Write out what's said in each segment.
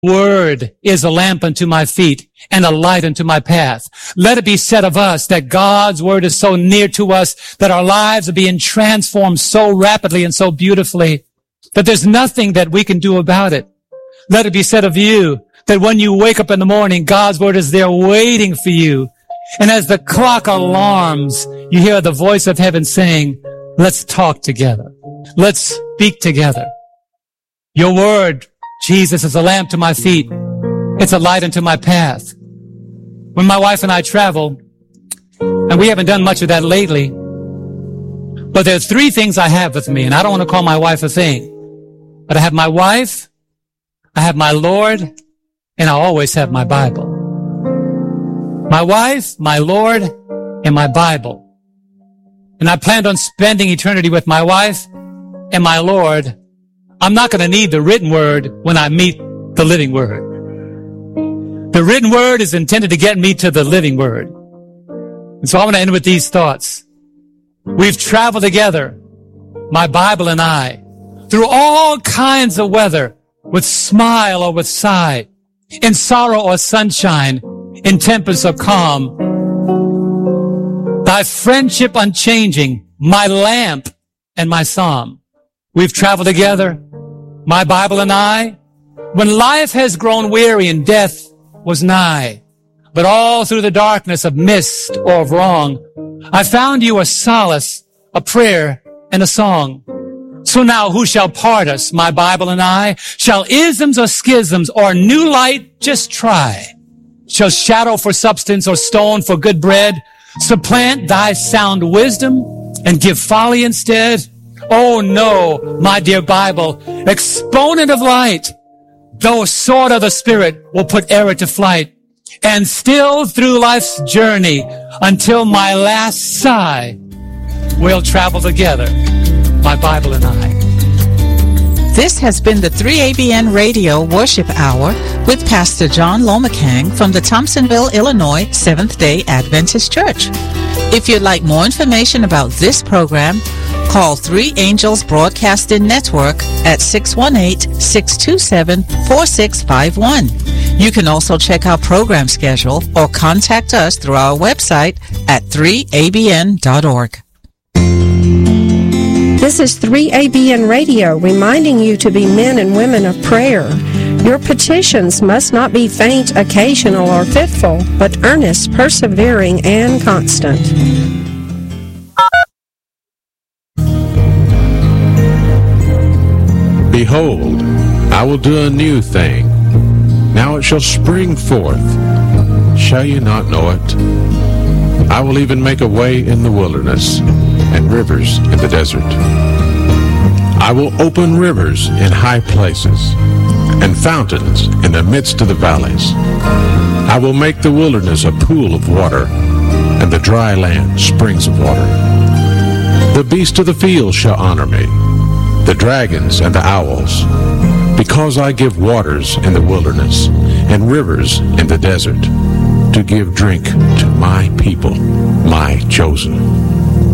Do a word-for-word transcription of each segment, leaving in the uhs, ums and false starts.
Word is a lamp unto my feet and a light unto my path. Let it be said of us that God's word is so near to us that our lives are being transformed so rapidly and so beautifully that there's nothing that we can do about it. Let it be said of you that when you wake up in the morning, God's word is there waiting for you. And as the clock alarms, you hear the voice of heaven saying, let's talk together. Let's speak together. Your word, Jesus, is a lamp to my feet. It's a light unto my path. When my wife and I travel, and we haven't done much of that lately, but there are three things I have with me, and I don't want to call my wife a thing, but I have my wife, I have my Lord, and I always have my Bible. My wife, my Lord, and my Bible. And I planned on spending eternity with my wife and my Lord. I'm not going to need the written word when I meet the living word. The written word is intended to get me to the living word. And so I want to end with these thoughts. We've traveled together, my Bible and I, through all kinds of weather, with smile or with sigh, in sorrow or sunshine, in tempest or calm. Thy friendship unchanging, my lamp and my psalm. We've traveled together, my Bible and I, when life has grown weary and death was nigh. But all through the darkness of mist or of wrong, I found you a solace, a prayer, and a song. So now who shall part us, my Bible and I? Shall isms or schisms or new light just try? Shall shadow for substance or stone for good bread supplant thy sound wisdom and give folly instead? Oh no, my dear Bible, exponent of light, though sword of the Spirit will put error to flight, and still through life's journey until my last sigh, we'll travel together, my Bible and I. This has been the three A B N Radio Worship Hour with Pastor John Lomacang from the Thompsonville, Illinois Seventh-day Adventist Church. If you'd like more information about this program, call Three Angels Broadcasting Network at six one eight, six two seven, four six five one. You can also check our program schedule or contact us through our website at three A B N dot org. This is three A B N Radio reminding you to be men and women of prayer. Your petitions must not be faint, occasional, or fitful, but earnest, persevering, and constant. Behold, I will do a new thing. Now it shall spring forth. Shall you not know it? I will even make a way in the wilderness and rivers in the desert. I will open rivers in high places and fountains in the midst of the valleys. I will make the wilderness a pool of water and the dry land springs of water. The beasts of the field shall honor me, the dragons and the owls, because I give waters in the wilderness and rivers in the desert to give drink to my people, my chosen.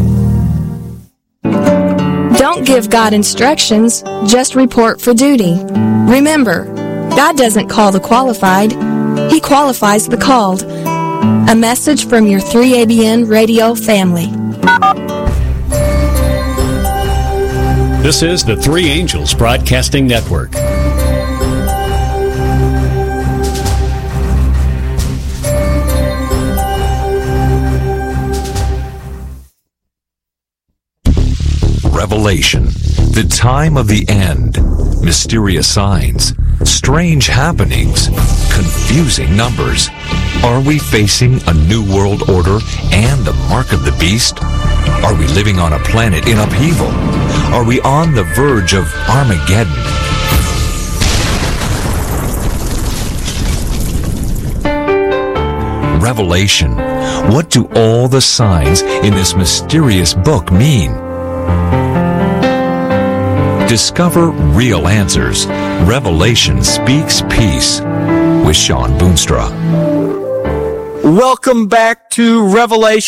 Don't give God instructions, just report for duty. Remember, God doesn't call the qualified, He qualifies the called. A message from your three A B N radio family. This is the Three Angels Broadcasting Network. Revelation, the time of the end, mysterious signs, strange happenings, confusing numbers. Are we facing a new world order and the mark of the beast? Are we living on a planet in upheaval? Are we on the verge of Armageddon? Revelation. What do all the signs in this mysterious book mean? Discover real answers. Revelation Speaks Peace with Sean Boonstra. Welcome back to Revelation Speaks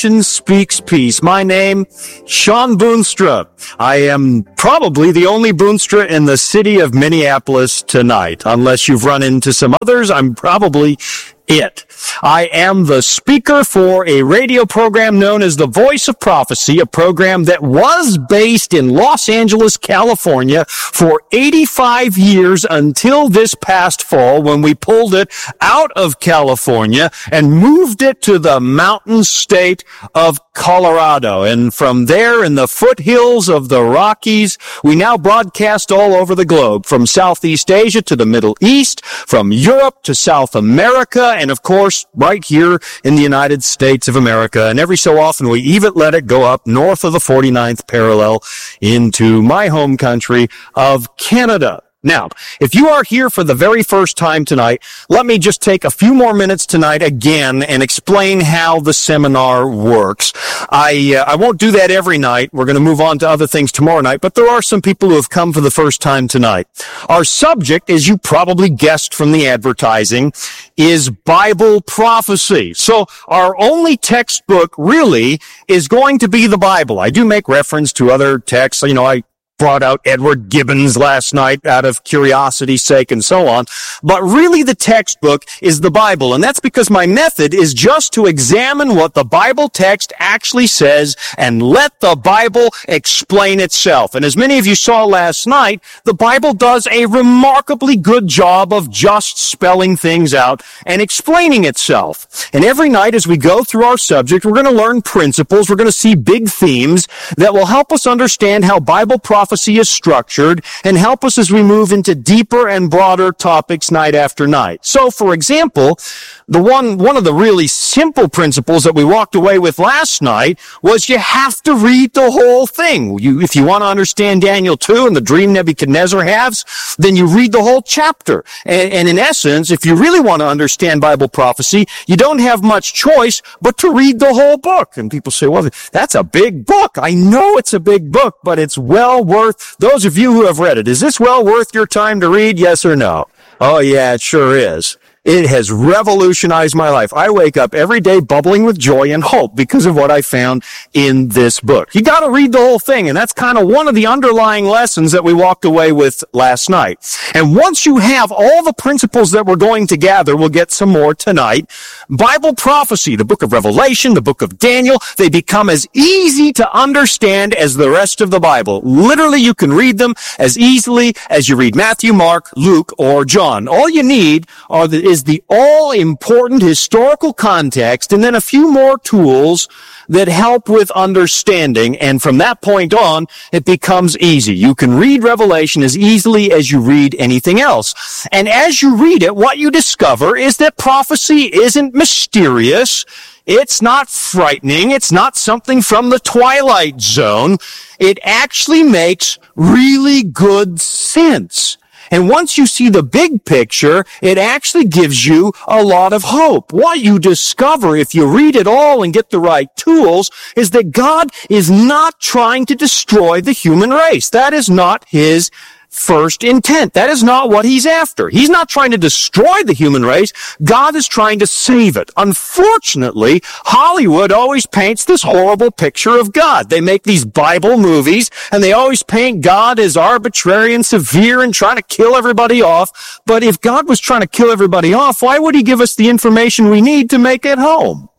speaks peace. My name, Sean Boonstra. I am probably the only Boonstra in the city of Minneapolis tonight. Unless you've run into some others, I'm probably it. I am the speaker for a radio program known as The Voice of Prophecy, a program that was based in Los Angeles, California for eighty-five years until this past fall when we pulled it out of California and moved it to the mountain state of Colorado. And from there in the foothills of the Rockies, we now broadcast all over the globe, from Southeast Asia to the Middle East, from Europe to South America, and of course, right here in the United States of America. And every so often, we even let it go up north of the forty-ninth parallel into my home country of Canada. Now, if you are here for the very first time tonight, let me just take a few more minutes tonight again and explain how the seminar works. I uh, I won't do that every night. We're going to move on to other things tomorrow night, but there are some people who have come for the first time tonight. Our subject, as you probably guessed from the advertising, is Bible prophecy. So our only textbook really is going to be the Bible. I do make reference to other texts. You know, I brought out Edward Gibbons last night out of curiosity's sake and so on. But really the textbook is the Bible. And that's because my method is just to examine what the Bible text actually says and let the Bible explain itself. And as many of you saw last night, the Bible does a remarkably good job of just spelling things out and explaining itself. And every night as we go through our subject, we're going to learn principles. We're going to see big themes that will help us understand how Bible prophecy Prophecy is structured and help us as we move into deeper and broader topics night after night. So, for example, the one, one of the really simple principles that we walked away with last night was you have to read the whole thing. You, if you want to understand Daniel two and the dream Nebuchadnezzar has, then you read the whole chapter. And, and in essence, if you really want to understand Bible prophecy, you don't have much choice but to read the whole book. And people say, well, that's a big book. I know it's a big book, but it's well worth those of you who have read it, is this well worth your time to read? Yes or no? Oh yeah, it sure is. It has revolutionized my life. I wake up every day bubbling with joy and hope because of what I found in this book. You got to read the whole thing, and that's kind of one of the underlying lessons that we walked away with last night. And once you have all the principles that we're going to gather, we'll get some more tonight. Bible prophecy, the book of Revelation, the book of Daniel, they become as easy to understand as the rest of the Bible. Literally, you can read them as easily as you read Matthew, Mark, Luke, or John. All you need are the is the all-important historical context and then a few more tools that help with understanding. And from that point on, it becomes easy. You can read Revelation as easily as you read anything else. And as you read it, what you discover is that prophecy isn't mysterious. It's not frightening. It's not something from the Twilight Zone. It actually makes really good sense. And once you see the big picture, it actually gives you a lot of hope. What you discover if you read it all and get the right tools is that God is not trying to destroy the human race. That is not His first intent. That is not what He's after. He's not trying to destroy the human race. God is trying to save it. Unfortunately, Hollywood always paints this horrible picture of God. They make these Bible movies, and they always paint God as arbitrary and severe and trying to kill everybody off. But if God was trying to kill everybody off, why would He give us the information we need to make it home?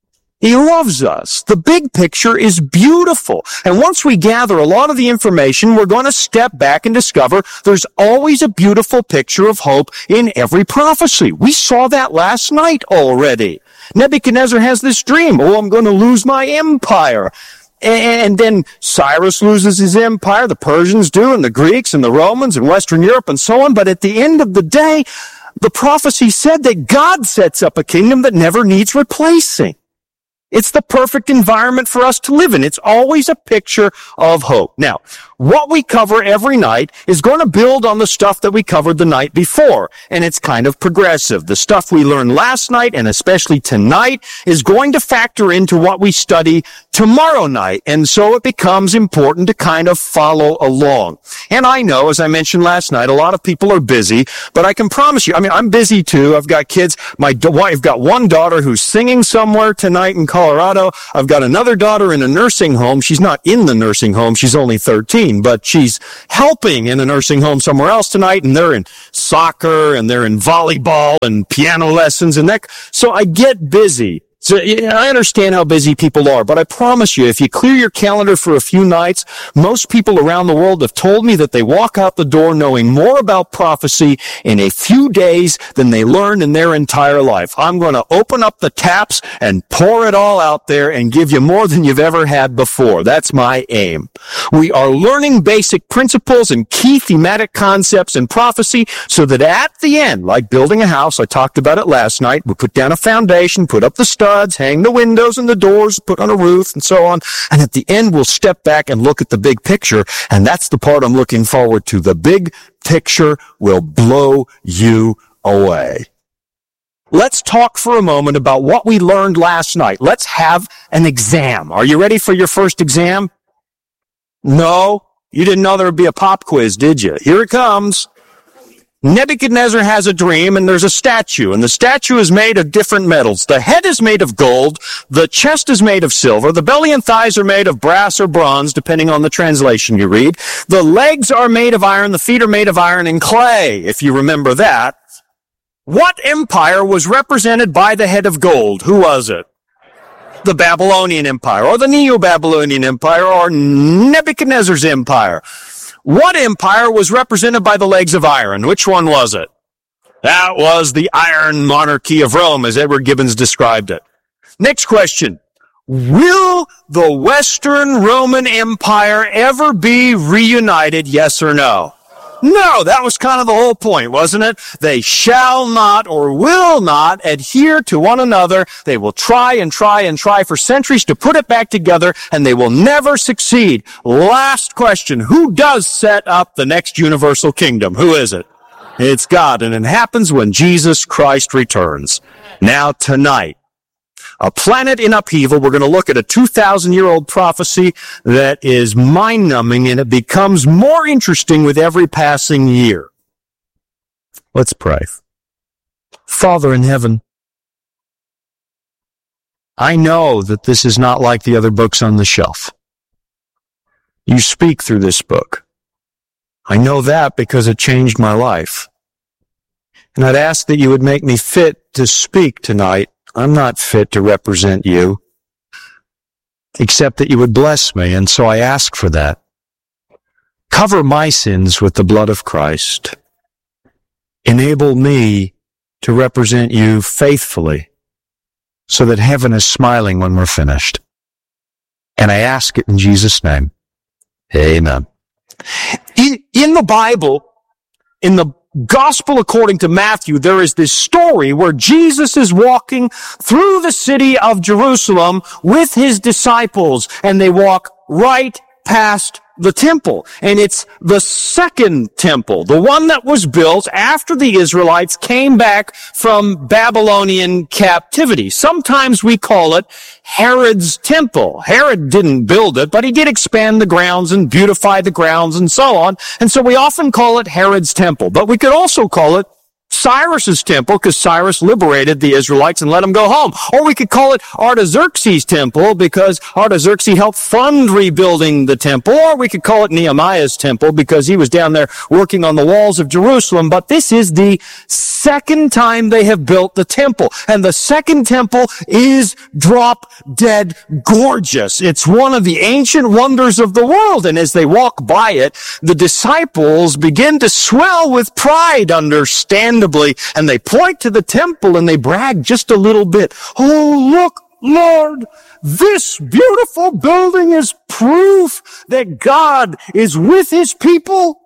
He loves us. The big picture is beautiful. And once we gather a lot of the information, we're going to step back and discover there's always a beautiful picture of hope in every prophecy. We saw that last night already. Nebuchadnezzar has this dream. Oh, I'm going to lose my empire. And then Cyrus loses his empire. The Persians do, and the Greeks and the Romans and Western Europe and so on. But at the end of the day, the prophecy said that God sets up a kingdom that never needs replacing. It's the perfect environment for us to live in. It's always a picture of hope. Now, what we cover every night is going to build on the stuff that we covered the night before, and it's kind of progressive. The stuff we learned last night, and especially tonight, is going to factor into what we study tomorrow night, and so it becomes important to kind of follow along. And I know, as I mentioned last night, a lot of people are busy, but I can promise you, I mean, I'm busy too. I've got kids. My, I've got one daughter who's singing somewhere tonight in college. Colorado. I've got another daughter in a nursing home. She's not in the nursing home. She's only thirteen, but she's helping in a nursing home somewhere else tonight, and they're in soccer, and they're in volleyball, and piano lessons, and that. So I get busy. So yeah, I understand how busy people are, but I promise you, if you clear your calendar for a few nights, most people around the world have told me that they walk out the door knowing more about prophecy in a few days than they learned in their entire life. I'm going to open up the taps and pour it all out there and give you more than you've ever had before. That's my aim. We are learning basic principles and key thematic concepts in prophecy so that at the end, like building a house, I talked about it last night, we put down a foundation, put up the studs, hang the windows and the doors, put on a roof, and so on. And at the end, we'll step back and look at the big picture. And that's the part I'm looking forward to. The big picture will blow you away. Let's talk for a moment about what we learned last night. Let's have an exam. Are you ready for your first exam? No? You didn't know there would be a pop quiz, did you? Here it comes. Nebuchadnezzar has a dream, and there's a statue, and the statue is made of different metals. The head is made of gold, the chest is made of silver, the belly and thighs are made of brass or bronze, depending on the translation you read. The legs are made of iron, the feet are made of iron and clay, if you remember that. What empire was represented by the head of gold? Who was it? The Babylonian Empire, or the Neo-Babylonian Empire, or Nebuchadnezzar's empire. What empire was represented by the legs of iron? Which one was it? That was the Iron Monarchy of Rome, as Edward Gibbons described it. Next question. Will the Western Roman Empire ever be reunited, yes or no? No, that was kind of the whole point, wasn't it? They shall not or will not adhere to one another. They will try and try and try for centuries to put it back together, and they will never succeed. Last question. Who does set up the next universal kingdom? Who is it? It's God, and it happens when Jesus Christ returns. Now, tonight, a planet in upheaval. We're going to look at a two thousand year old prophecy that is mind-numbing, and it becomes more interesting with every passing year. Let's pray. Father in heaven, I know that this is not like the other books on the shelf. You speak through this book. I know that because it changed my life. And I'd ask that you would make me fit to speak tonight. I'm not fit to represent you, except that you would bless me, and so I ask for that. Cover my sins with the blood of Christ. Enable me to represent you faithfully, so that heaven is smiling when we're finished. And I ask it in Jesus' name. Amen. In, in the Bible, in the Gospel according to Matthew, there is this story where Jesus is walking through the city of Jerusalem with his disciples, and they walk right past the temple. And it's the second temple, the one that was built after the Israelites came back from Babylonian captivity. Sometimes we call it Herod's temple. Herod didn't build it, but he did expand the grounds and beautify the grounds and so on. And so we often call it Herod's temple. But we could also call it Cyrus's temple, because Cyrus liberated the Israelites and let them go home. Or we could call it Artaxerxes' temple, because Artaxerxes helped fund rebuilding the temple. Or we could call it Nehemiah's temple, because he was down there working on the walls of Jerusalem. But this is the second time they have built the temple. And the second temple is drop dead gorgeous. It's one of the ancient wonders of the world. And as they walk by it, the disciples begin to swell with pride, understandably, and they point to the temple and they brag just a little bit. Oh, look, Lord, this beautiful building is proof that God is with his people.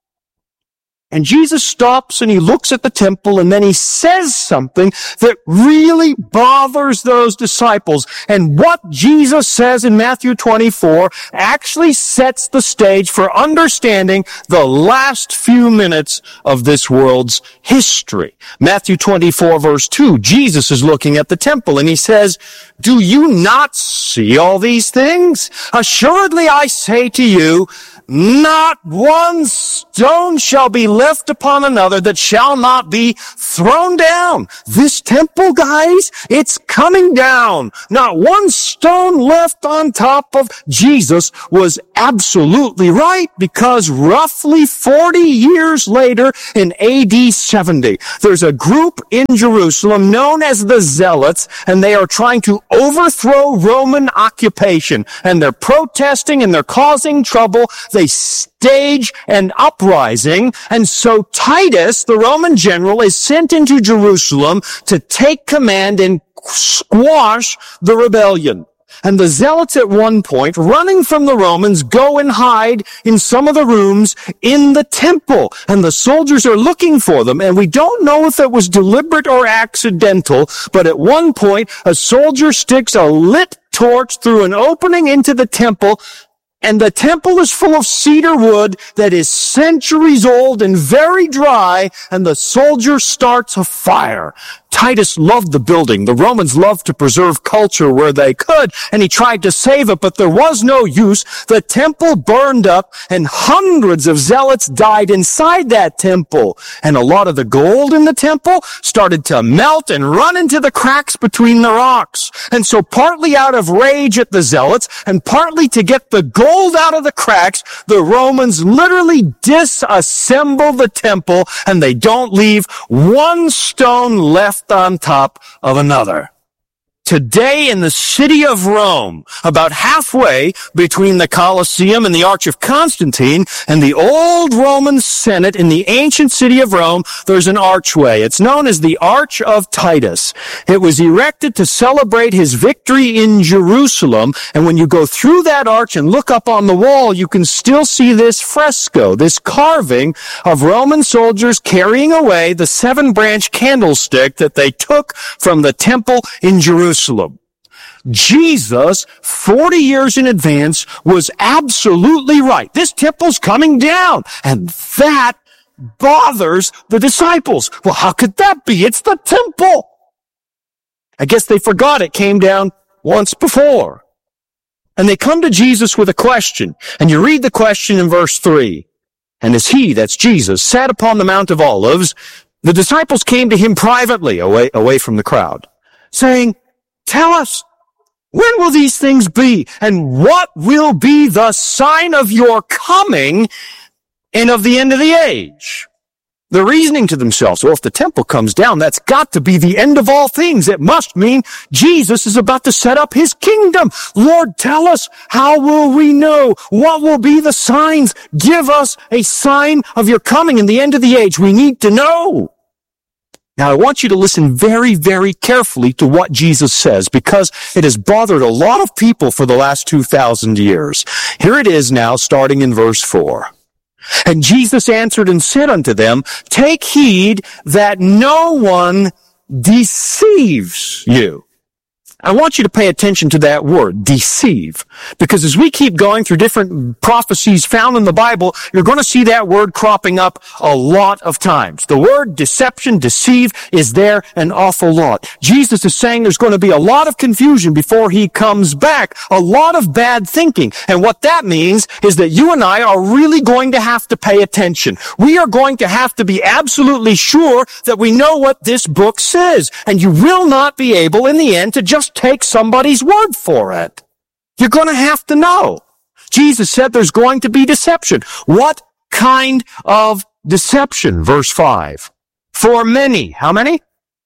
And Jesus stops and he looks at the temple, and then he says something that really bothers those disciples. And what Jesus says in Matthew twenty-four actually sets the stage for understanding the last few minutes of this world's history. Matthew twenty-four verse two, Jesus is looking at the temple and he says, "Do you not see all these things? Assuredly I say to you, not one stone shall be left upon another that shall not be thrown down. This temple, guys, it's coming down. Not one stone left on top of Jesus was absolutely right, because roughly forty years later in A D seventy, there's a group in Jerusalem known as the Zealots, and they are trying to overthrow Roman occupation, and they're protesting and they're causing trouble. They stage an uprising, and so Titus, the Roman general, is sent into Jerusalem to take command and squash the rebellion. And the Zealots at one point, running from the Romans, go and hide in some of the rooms in the temple. And the soldiers are looking for them. And we don't know if it was deliberate or accidental, but at one point, a soldier sticks a lit torch through an opening into the temple, and the temple is full of cedar wood that is centuries old and very dry, and the soldier starts a fire. Titus loved the building. The Romans loved to preserve culture where they could, and he tried to save it, but there was no use. The temple burned up, and hundreds of zealots died inside that temple. And a lot of the gold in the temple started to melt and run into the cracks between the rocks. And so partly out of rage at the zealots, and partly to get the gold out of the cracks, the Romans literally disassemble the temple, and they don't leave one stone left on top of another. Today in the city of Rome, about halfway between the Colosseum and the Arch of Constantine and the old Roman Senate in the ancient city of Rome, there's an archway. It's known as the Arch of Titus. It was erected to celebrate his victory in Jerusalem, and when you go through that arch and look up on the wall, you can still see this fresco, this carving of Roman soldiers carrying away the seven-branch candlestick that they took from the temple in Jerusalem. Jerusalem. Jesus, forty years in advance, was absolutely right. This temple's coming down, and that bothers the disciples. Well, how could that be? It's the temple. I guess they forgot it came down once before. And they come to Jesus with a question, and you read the question in verse three. And as he, that's Jesus, sat upon the Mount of Olives, the disciples came to him privately, away, away from the crowd, saying, "Tell us, when will these things be? And what will be the sign of your coming and of the end of the age?" They're reasoning to themselves, well, if the temple comes down, that's got to be the end of all things. It must mean Jesus is about to set up his kingdom. Lord, tell us, how will we know? What will be the signs? Give us a sign of your coming and the end of the age. We need to know. Now, I want you to listen very, very carefully to what Jesus says, because it has bothered a lot of people for the last two thousand years. Here it is now, starting in verse four. "And Jesus answered and said unto them, Take heed that no one deceives you." I want you to pay attention to that word, deceive, because as we keep going through different prophecies found in the Bible, you're going to see that word cropping up a lot of times. The word deception, deceive, is there an awful lot. Jesus is saying there's going to be a lot of confusion before he comes back, a lot of bad thinking. And what that means is that you and I are really going to have to pay attention. We are going to have to be absolutely sure that we know what this book says. And you will not be able in the end to just take somebody's word for it. You're going to have to know. Jesus said there's going to be deception. What kind of deception? Verse five. For many. How many?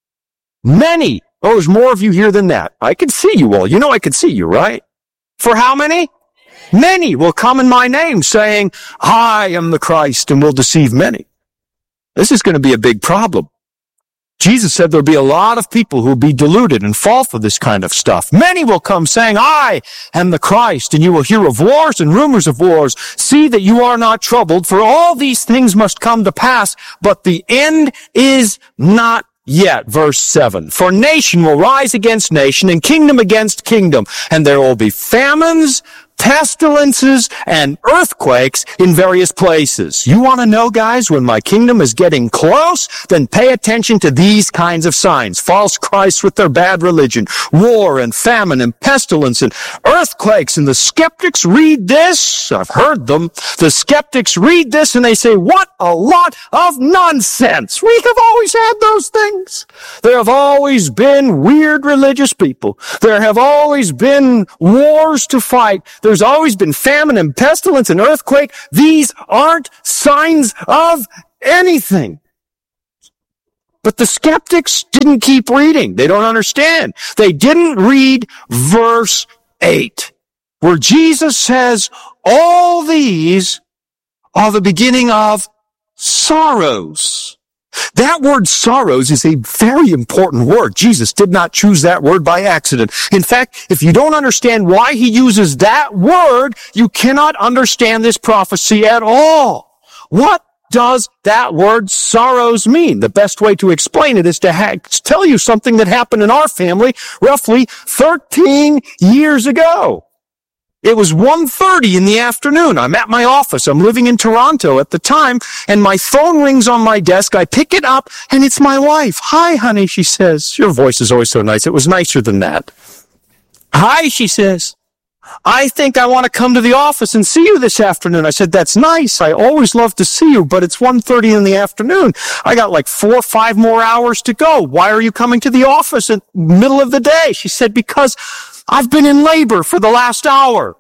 Many. Oh, there's more of you here than that. I can see you all. You know I can see you, right? For how many? Many will come in my name, saying, I am the Christ, and will deceive many. This is going to be a big problem. Jesus said there'll be a lot of people who will be deluded and fall for this kind of stuff. Many will come saying, I am the Christ, and you will hear of wars and rumors of wars. See that you are not troubled, for all these things must come to pass, but the end is not yet. Verse seven. For nation will rise against nation, and kingdom against kingdom, and there will be famines, pestilences, and earthquakes in various places. You want to know, guys, when my kingdom is getting close? Then pay attention to these kinds of signs. False Christs with their bad religion, war and famine and pestilence and earthquakes. And the skeptics read this. I've heard them. The skeptics read this and they say, what a lot of nonsense. We have always had those things. There have always been weird religious people. There have always been wars to fight. There's always been famine and pestilence and earthquake. These aren't signs of anything. But the skeptics didn't keep reading. They don't understand. They didn't read verse eight, where Jesus says, all these are the beginning of sorrows. That word sorrows is a very important word. Jesus did not choose that word by accident. In fact, if you don't understand why he uses that word, you cannot understand this prophecy at all. What does that word sorrows mean? The best way to explain it is to ha- tell you something that happened in our family roughly thirteen years ago. It was one thirty in the afternoon. I'm at my office. I'm living in Toronto at the time, and my phone rings on my desk. I pick it up, and it's my wife. Hi, honey, she says. Your voice is always so nice. It was nicer than that. Hi, she says. I think I want to come to the office and see you this afternoon. I said, that's nice. I always love to see you, but it's one thirty in the afternoon. I got like four or five more hours to go. Why are you coming to the office in the middle of the day? She said, because I've been in labor for the last hour.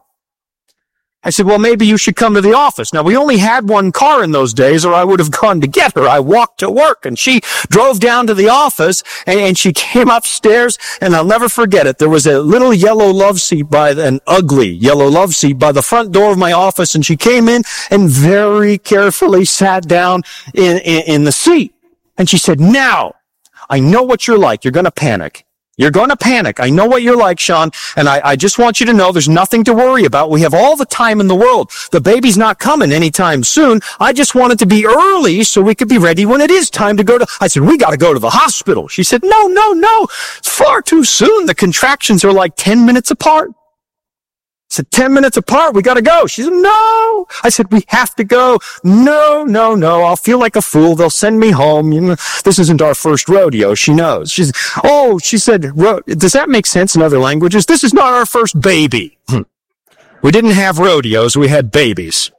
I said, well, maybe you should come to the office. Now, we only had one car in those days, or I would have gone to get her. I walked to work, and she drove down to the office, and, and she came upstairs, and I'll never forget it. There was a little yellow love seat by, an ugly yellow love seat by the front door of my office, and she came in and very carefully sat down in, in, in the seat. And she said, now, I know what you're like. You're going to panic. You're going to panic. I know what you're like, Sean, and I, I just want you to know there's nothing to worry about. We have all the time in the world. The baby's not coming anytime soon. I just want it to be early so we could be ready when it is time to go to... I said, we got to go to the hospital. She said, no, no, no. It's far too soon. The contractions are like ten minutes apart. I said, ten minutes apart, we gotta go. She said, no. I said, we have to go. No, no, no, I'll feel like a fool. They'll send me home. You know, this isn't our first rodeo. She knows. She's, oh, she said, ro- does that make sense in other languages? This is not our first baby. Hmm. We didn't have rodeos, we had babies.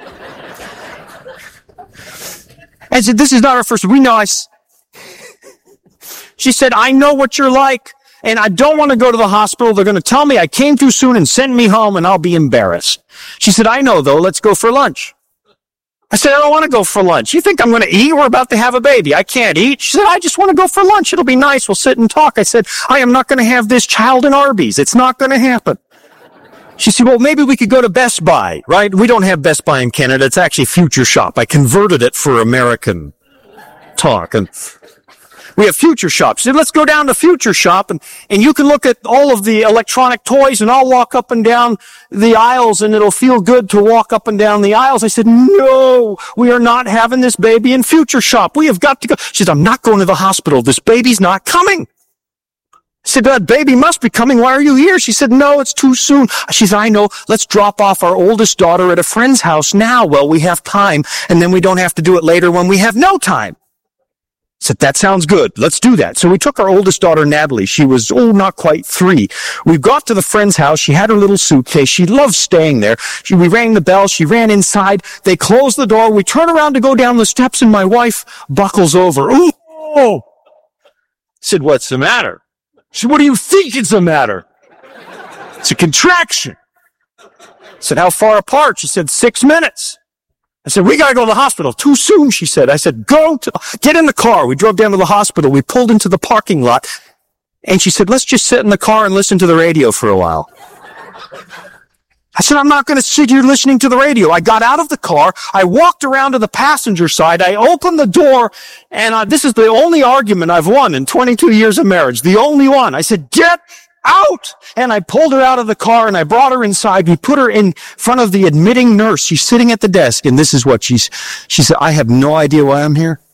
I said, this is not our first, we know. I s- she said, I know what you're like. And I don't want to go to the hospital. They're going to tell me I came too soon and send me home, and I'll be embarrassed. She said, I know, though. Let's go for lunch. I said, I don't want to go for lunch. You think I'm going to eat? We're about to have a baby. I can't eat. She said, I just want to go for lunch. It'll be nice. We'll sit and talk. I said, I am not going to have this child in Arby's. It's not going to happen. She said, well, maybe we could go to Best Buy, right? We don't have Best Buy in Canada. It's actually Future Shop. I converted it for American talk. And we have Future Shop. She said, let's go down to Future Shop, and, and you can look at all of the electronic toys, and I'll walk up and down the aisles, and it'll feel good to walk up and down the aisles. I said, no, we are not having this baby in Future Shop. We have got to go. She said, I'm not going to the hospital. This baby's not coming. I said, that baby must be coming. Why are you here? She said, no, it's too soon. She said, I know. Let's drop off our oldest daughter at a friend's house now while we have time, and then we don't have to do it later when we have no time. I said, that sounds good. Let's do that. So we took our oldest daughter, Natalie. She was, oh, not quite three. We got to the friend's house. She had her little suitcase. She loved staying there. She, we rang the bell. She ran inside. They closed the door. We turn around to go down the steps, and my wife buckles over. Ooh! I said, what's the matter? She said, what do you think is the matter? It's a contraction. I said, how far apart? She said, six minutes. I said, we gotta go to the hospital. Too soon, she said. I said, go to, get in the car. We drove down to the hospital. We pulled into the parking lot. And she said, let's just sit in the car and listen to the radio for a while. I said, I'm not going to sit here listening to the radio. I got out of the car. I walked around to the passenger side. I opened the door, and uh, this is the only argument I've won in twenty-two years of marriage. The only one. I said, get out! And I pulled her out of the car, and I brought her inside. We put her in front of the admitting nurse. She's sitting at the desk, and this is what she's, she said, I have no idea why I'm here.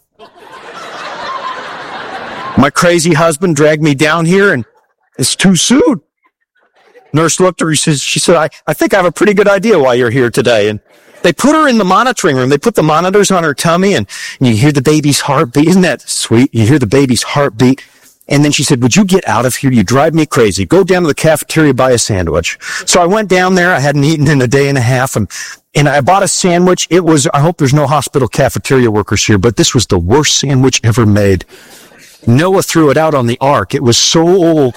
My crazy husband dragged me down here, and it's too soon. Nurse looked at her. She said, she said I, I think I have a pretty good idea why you're here today. And they put her in the monitoring room. They put the monitors on her tummy, and, and you hear the baby's heartbeat. Isn't that sweet? You hear the baby's heartbeat. And then she said, would you get out of here? You drive me crazy. Go down to the cafeteria, buy a sandwich. So I went down there. I hadn't eaten in a day and a half, and, and I bought a sandwich. It was, I hope there's no hospital cafeteria workers here, but this was the worst sandwich ever made. Noah threw it out on the ark. It was so old.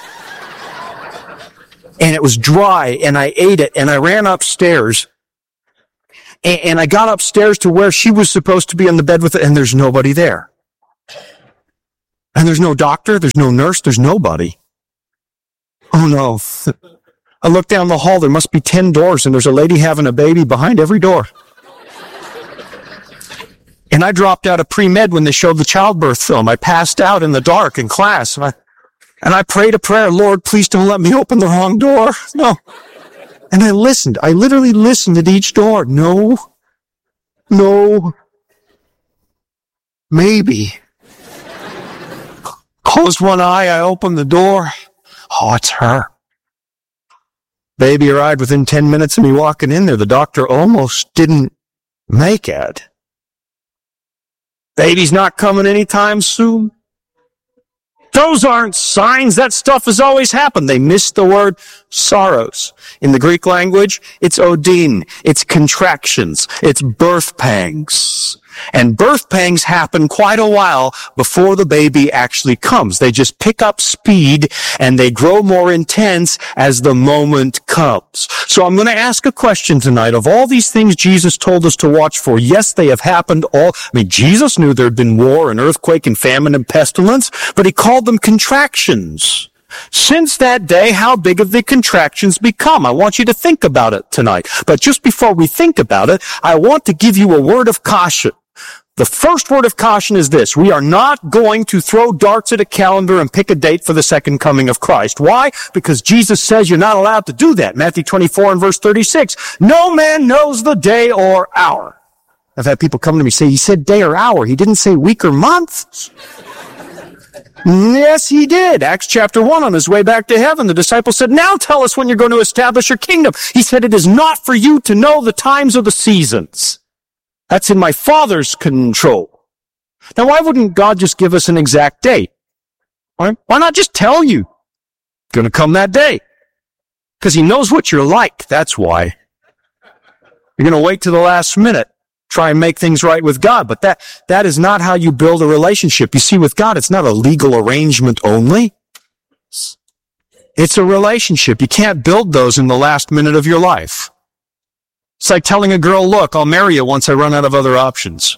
And it was dry, and I ate it, and I ran upstairs. And, and I got upstairs to where she was supposed to be on the bed with it, and there's nobody there. And there's no doctor, there's no nurse, there's nobody. Oh no. I look down the hall, there must be ten doors, and there's a lady having a baby behind every door. And I dropped out of pre-med when they showed the childbirth film. I passed out in the dark in class. And I, and I prayed a prayer, Lord, please don't let me open the wrong door. No. And I listened. I literally listened at each door. No. No. Maybe. Closed one eye, I opened the door. Oh, it's her. Baby arrived within ten minutes of me walking in there. The doctor almost didn't make it. Baby's not coming anytime soon. Those aren't signs. That stuff has always happened. They missed the word sorrows. In the Greek language, it's odin. It's contractions. It's birth pangs. And birth pangs happen quite a while before the baby actually comes. They just pick up speed and they grow more intense as the moment comes. So I'm going to ask a question tonight. Of all these things Jesus told us to watch for, yes, they have happened all. I mean, Jesus knew there had been war and earthquake and famine and pestilence, but he called them contractions. Since that day, how big have the contractions become? I want you to think about it tonight. But just before we think about it, I want to give you a word of caution. The first word of caution is this. We are not going to throw darts at a calendar and pick a date for the second coming of Christ. Why? Because Jesus says you're not allowed to do that. Matthew twenty-four and verse thirty-six. No man knows the day or hour. I've had people come to me and say, he said day or hour. He didn't say week or month. Yes, he did. Acts chapter one, on his way back to heaven, the disciples said, now tell us when you're going to establish your kingdom. He said, it is not for you to know the times or the seasons. That's in my Father's control. Now, why wouldn't God just give us an exact date? Why, why not just tell you? Going to come that day. Because he knows what you're like. That's why. You're going to wait to the last minute. Try and make things right with God. But that, that is not how you build a relationship. You see, with God, it's not a legal arrangement only. It's a relationship. You can't build those in the last minute of your life. It's like telling a girl, look, I'll marry you once I run out of other options.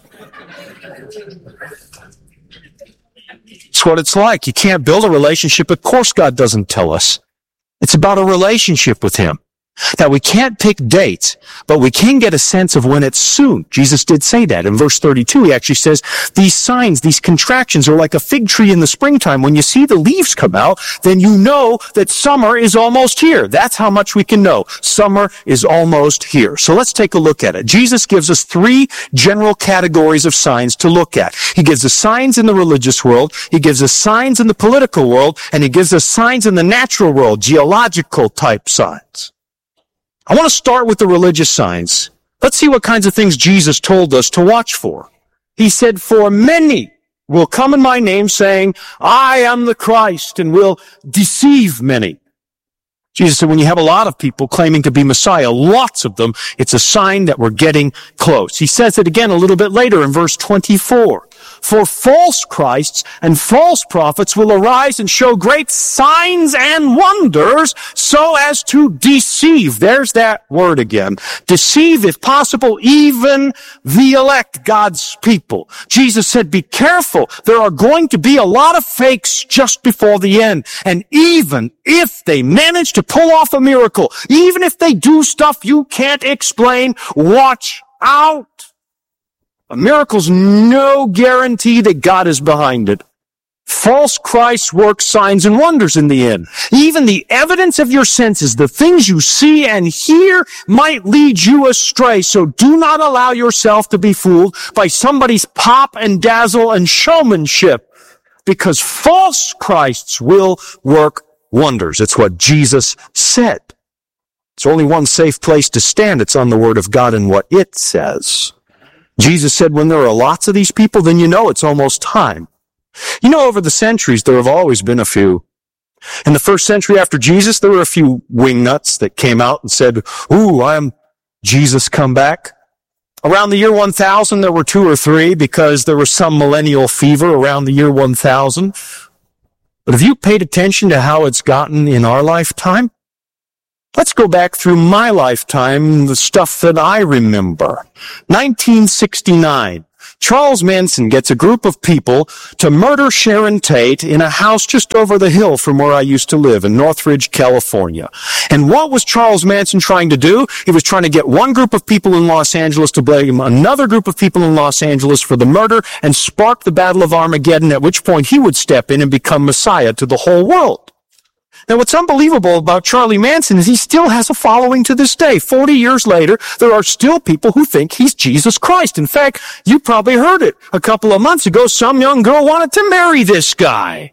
It's what it's like. You can't build a relationship. Of course God doesn't tell us. It's about a relationship with him. Now, we can't pick dates, but we can get a sense of when it's soon. Jesus did say that. In verse thirty-two, he actually says, these signs, these contractions are like a fig tree in the springtime. When you see the leaves come out, then you know that summer is almost here. That's how much we can know. Summer is almost here. So let's take a look at it. Jesus gives us three general categories of signs to look at. He gives us signs in the religious world, he gives us signs in the political world, and he gives us signs in the natural world, geological type signs. I want to start with the religious signs. Let's see what kinds of things Jesus told us to watch for. He said, for many will come in my name saying, I am the Christ, and will deceive many. Jesus said, when you have a lot of people claiming to be Messiah, lots of them, it's a sign that we're getting close. He says it again a little bit later in verse twenty-four. For false Christs and false prophets will arise and show great signs and wonders so as to deceive. There's that word again. Deceive, if possible, even the elect, God's people. Jesus said, be careful. There are going to be a lot of fakes just before the end. And even if they manage to pull off a miracle, even if they do stuff you can't explain, watch out. A miracle's no guarantee that God is behind it. False Christs work signs and wonders in the end. Even the evidence of your senses, the things you see and hear, might lead you astray. So do not allow yourself to be fooled by somebody's pop and dazzle and showmanship, because false Christs will work wonders. It's what Jesus said. There's only one safe place to stand. It's on the Word of God and what it says. Jesus said when there are lots of these people, then you know it's almost time. You know, over the centuries, there have always been a few. In the first century after Jesus, there were a few wingnuts that came out and said, ooh, I'm Jesus come back. Around the year one thousand, there were two or three because there was some millennial fever around the year one thousand. But have you paid attention to how it's gotten in our lifetime? Let's go back through my lifetime, the stuff that I remember. nineteen sixty-nine. Charles Manson gets a group of people to murder Sharon Tate in a house just over the hill from where I used to live in Northridge, California. And what was Charles Manson trying to do? He was trying to get one group of people in Los Angeles to blame another group of people in Los Angeles for the murder and spark the Battle of Armageddon, at which point he would step in and become Messiah to the whole world. Now, what's unbelievable about Charlie Manson is he still has a following to this day. Forty years later, there are still people who think he's Jesus Christ. In fact, you probably heard it. A couple of months ago, some young girl wanted to marry this guy.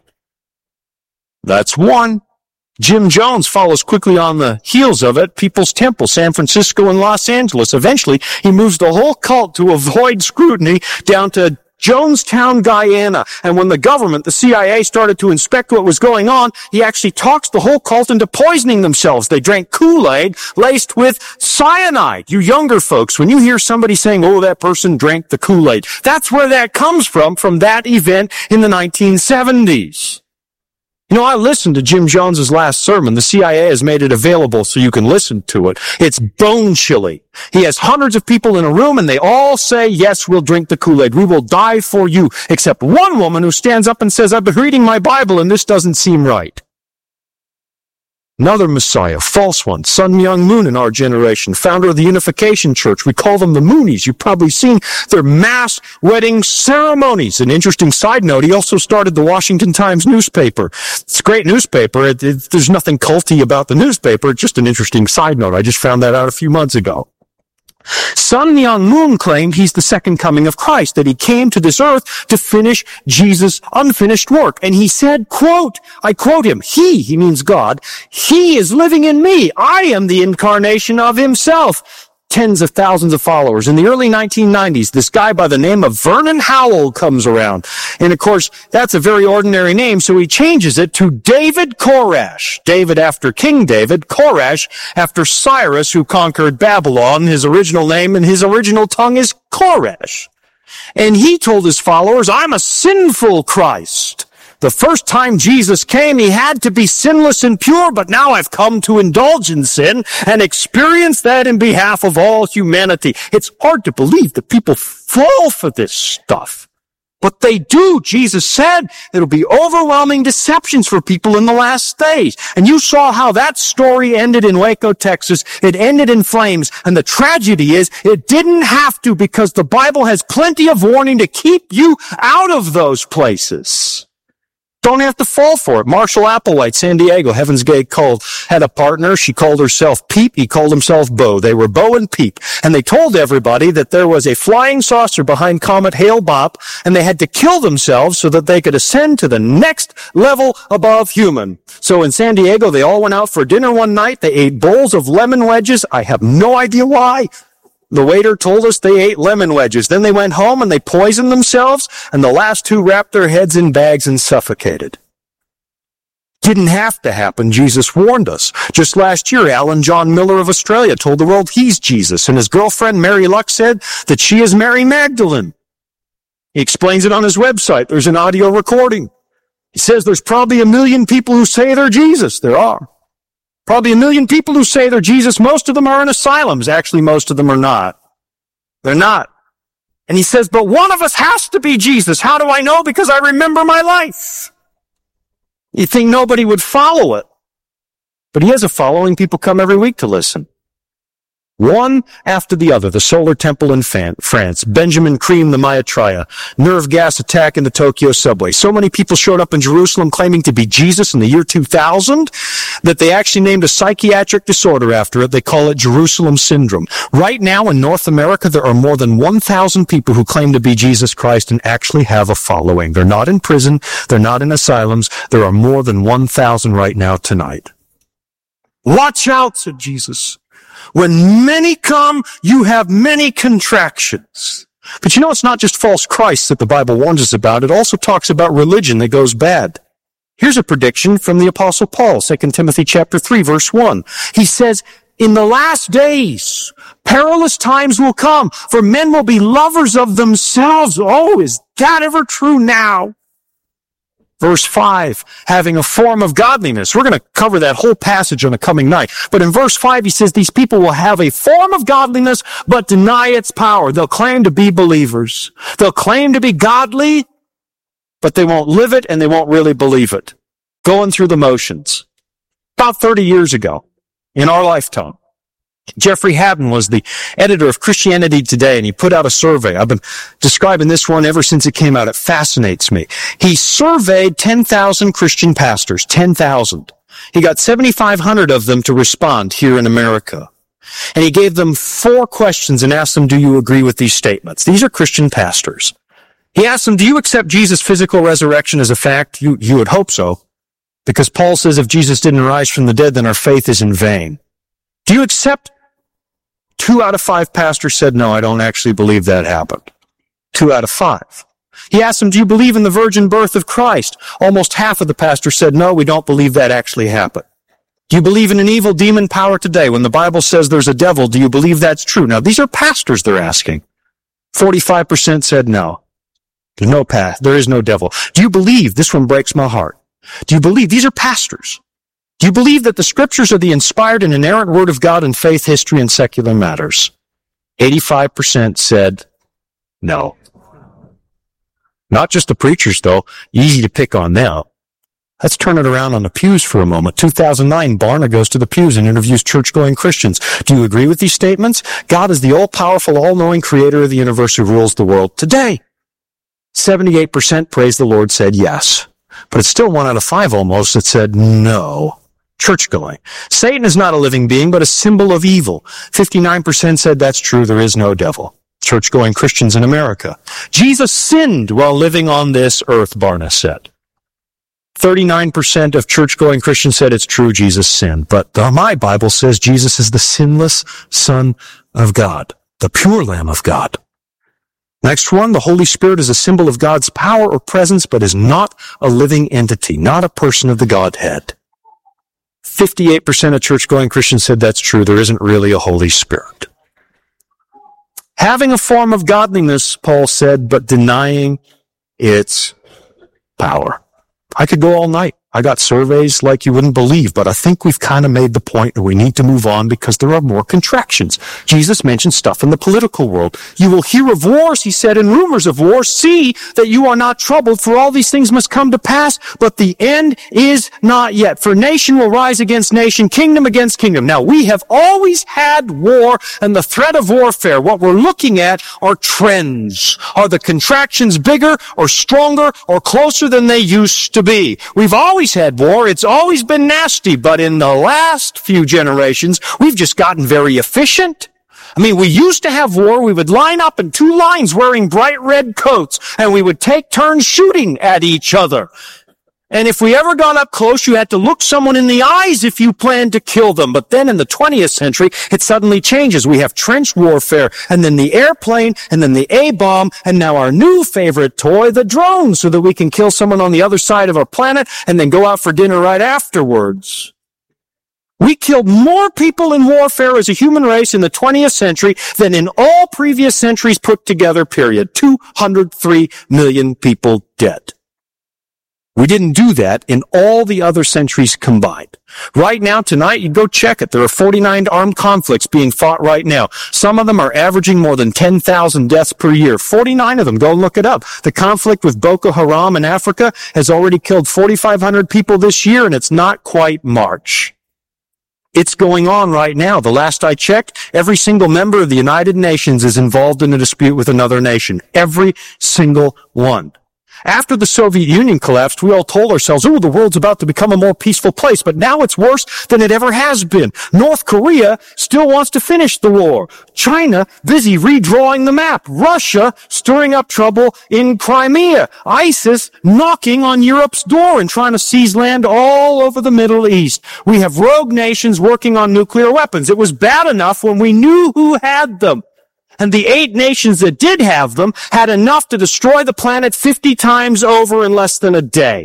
That's one. Jim Jones follows quickly on the heels of it. People's Temple, San Francisco, and Los Angeles. Eventually, he moves the whole cult to avoid scrutiny down to Jonestown, Guyana. And when the government, the C I A, started to inspect what was going on, he actually talks the whole cult into poisoning themselves. They drank Kool-Aid laced with cyanide. You younger folks, when you hear somebody saying, oh, that person drank the Kool-Aid, that's where that comes from, from that event in the nineteen seventies. You know, I listened to Jim Jones's last sermon. The C I A has made it available so you can listen to it. It's bone chilly. He has hundreds of people in a room and they all say, yes, we'll drink the Kool-Aid. We will die for you. Except one woman who stands up and says, I've been reading my Bible and this doesn't seem right. Another Messiah, false one, Sun Myung Moon in our generation, founder of the Unification Church. We call them the Moonies. You've probably seen their mass wedding ceremonies. An interesting side note, he also started the Washington Times newspaper. It's a great newspaper. It, it, there's nothing culty about the newspaper. It's just an interesting side note. I just found that out a few months ago. Sun Myung Moon claimed he's the second coming of Christ, that he came to this earth to finish Jesus' unfinished work. And he said, quote, I quote him, he, he means God, he is living in me. I am the incarnation of himself. Tens of thousands of followers. In the early nineteen nineties, this guy by the name of Vernon Howell comes around. And of course, that's a very ordinary name, so he changes it to David Koresh. David after King David, Koresh after Cyrus, who conquered Babylon. His original name and his original tongue is Koresh. And he told his followers, I'm a sinful Christ. The first time Jesus came, he had to be sinless and pure, but now I've come to indulge in sin and experience that in behalf of all humanity. It's hard to believe that people fall for this stuff. But they do. Jesus said it'll be overwhelming deceptions for people in the last days. And you saw how that story ended in Waco, Texas. It ended in flames. And the tragedy is it didn't have to, because the Bible has plenty of warning to keep you out of those places. Don't have to fall for it. Marshall Applewhite, San Diego, Heaven's Gate called, had a partner. She called herself Peep. He called himself Bo. They were Bo and Peep. And they told everybody that there was a flying saucer behind Comet Hale-Bopp, and they had to kill themselves so that they could ascend to the next level above human. So in San Diego, they all went out for dinner one night. They ate bowls of lemon wedges. I have no idea why. The waiter told us they ate lemon wedges. Then they went home and they poisoned themselves, and the last two wrapped their heads in bags and suffocated. Didn't have to happen. Jesus warned us. Just last year, Alan John Miller of Australia told the world he's Jesus, and his girlfriend Mary Luck said that she is Mary Magdalene. He explains it on his website. There's an audio recording. He says there's probably a million people who say they're Jesus. There are. Probably a million people who say they're Jesus. Most of them are in asylums. Actually, most of them are not. They're not. And he says, but one of us has to be Jesus. How do I know? Because I remember my life. You think nobody would follow it. But he has a following. People come every week to listen. One after the other. The Solar Temple in France. Benjamin Creme, the Maitreya. Nerve gas attack in the Tokyo subway. So many people showed up in Jerusalem claiming to be Jesus in the year two thousand that they actually named a psychiatric disorder after it. They call it Jerusalem Syndrome. Right now in North America, there are more than one thousand people who claim to be Jesus Christ and actually have a following. They're not in prison. They're not in asylums. There are more than one thousand right now tonight. Watch out, said Jesus. When many come, you have many contractions. But you know, it's not just false Christs that the Bible warns us about. It also talks about religion that goes bad. Here's a prediction from the Apostle Paul, Second Timothy chapter three, verse one. He says, in the last days, perilous times will come, for men will be lovers of themselves. Oh, is that ever true now? Verse five, having a form of godliness. We're going to cover that whole passage on a coming night. But in verse five, he says these people will have a form of godliness, but deny its power. They'll claim to be believers. They'll claim to be godly, but they won't live it and they won't really believe it. Going through the motions. About thirty years ago, in our lifetime, Jeffrey Haddon was the editor of Christianity Today, and he put out a survey. I've been describing this one ever since it came out. It fascinates me. He surveyed ten thousand Christian pastors, ten thousand. He got seventy-five hundred of them to respond here in America. And he gave them four questions and asked them, do you agree with these statements? These are Christian pastors. He asked them, do you accept Jesus' physical resurrection as a fact? You, you would hope so, because Paul says if Jesus didn't rise from the dead, then our faith is in vain. Do you accept? Two out of five pastors said, no, I don't actually believe that happened. Two out of five. He asked them, do you believe in the virgin birth of Christ? Almost half of the pastors said, no, we don't believe that actually happened. Do you believe in an evil demon power today? When the Bible says there's a devil, do you believe that's true? Now, these are pastors they're asking. forty-five percent said no. There's no path. There is no devil. Do you believe? This one breaks my heart. Do you believe? These are pastors. Do you believe that the scriptures are the inspired and inerrant word of God in faith, history, and secular matters? eighty-five percent said no. Not just the preachers, though. Easy to pick on them. Let's turn it around on the pews for a moment. two thousand nine, Barna goes to the pews and interviews church-going Christians. Do you agree with these statements? God is the all-powerful, all-knowing creator of the universe who rules the world today. seventy-eight percent, praise the Lord, said yes. But it's still one out of five almost that said no. Church-going. Satan is not a living being, but a symbol of evil. fifty-nine percent said that's true, there is no devil. Church-going Christians in America. Jesus sinned while living on this earth, Barna said. thirty-nine percent of church-going Christians said it's true, Jesus sinned. But the, my Bible says Jesus is the sinless Son of God, the pure Lamb of God. Next one, the Holy Spirit is a symbol of God's power or presence, but is not a living entity, not a person of the Godhead. fifty-eight percent of church-going Christians said that's true. There isn't really a Holy Spirit. Having a form of godliness, Paul said, but denying its power. I could go all night. I got surveys like you wouldn't believe, but I think we've kind of made the point that we need to move on because there are more contractions. Jesus mentioned stuff in the political world. You will hear of wars, he said, and rumors of wars. See that you are not troubled, for all these things must come to pass, but the end is not yet. For nation will rise against nation, kingdom against kingdom. Now, we have always had war and the threat of warfare. What we're looking at are trends. Are the contractions bigger or stronger or closer than they used to be? We've always had war. It's always been nasty, but in the last few generations, we've just gotten very efficient. I mean, we used to have war. We would line up in two lines wearing bright red coats, and we would take turns shooting at each other. And if we ever got up close, you had to look someone in the eyes if you planned to kill them. But then in the twentieth century, it suddenly changes. We have trench warfare, and then the airplane, and then the A-bomb, and now our new favorite toy, the drone, so that we can kill someone on the other side of our planet and then go out for dinner right afterwards. We killed more people in warfare as a human race in the twentieth century than in all previous centuries put together, period. two hundred three million people dead. We didn't do that in all the other centuries combined. Right now, tonight, you go check it. There are forty-nine armed conflicts being fought right now. Some of them are averaging more than ten thousand deaths per year. forty-nine of them. Go look it up. The conflict with Boko Haram in Africa has already killed forty-five hundred people this year, and it's not quite March. It's going on right now. The last I checked, every single member of the United Nations is involved in a dispute with another nation. Every single one. After the Soviet Union collapsed, we all told ourselves, oh, the world's about to become a more peaceful place, but now it's worse than it ever has been. North Korea still wants to finish the war. China busy redrawing the map. Russia stirring up trouble in Crimea. ISIS knocking on Europe's door and trying to seize land all over the Middle East. We have rogue nations working on nuclear weapons. It was bad enough when we knew who had them. And the eight nations that did have them had enough to destroy the planet fifty times over in less than a day.